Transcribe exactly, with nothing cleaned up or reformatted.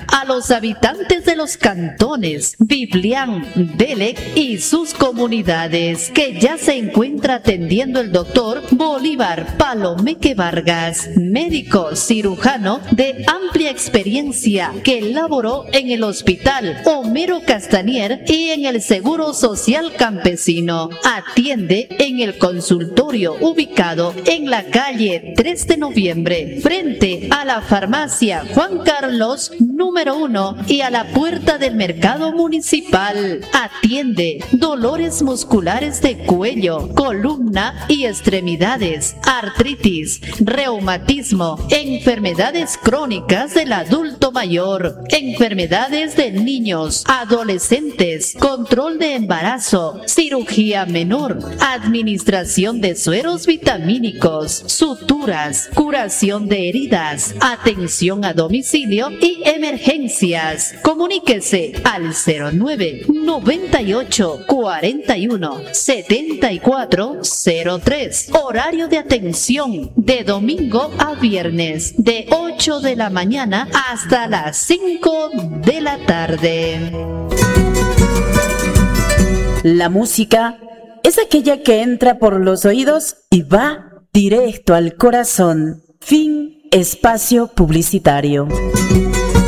a los habitantes de los cantones Biblián, Belec y sus comunidades, que ya se encuentra atendiendo el doctor Bolívar Palomeque Vargas, médico cirujano de amplia experiencia que laboró en el Hospital Homero Castanier y en el Seguro Social Campesino. Atiende en el consultorio ubicado en la calle tres de noviembre, frente a la farmacia Juan Carlos número uno y a la puerta del mercado municipal. Atiende dolores musculares de cuello, columna y extremidades, artritis, reumatismo, enfermedades crónicas del adulto mayor, enfermedades de niños, adolescentes, control de embarazo, cirugía menor, administración de sueros vitamínicos, suturas, curación de heridas, atención a domicilio y emergencias. Comuníquese al cero nueve noventa y ocho cuarenta y uno setenta y cuatro cero tres. Horario de atención de domingo a viernes de ocho de la mañana hasta las cinco de la tarde. La música es aquella que entra por los oídos y va directo al corazón. Fin espacio publicitario.